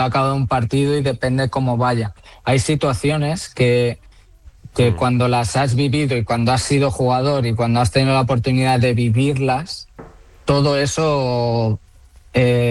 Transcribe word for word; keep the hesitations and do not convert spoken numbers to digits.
acabado un partido y depende cómo vaya. Hay situaciones que, que Mm. cuando las has vivido y cuando has sido jugador y cuando has tenido la oportunidad de vivirlas, todo eso... eh,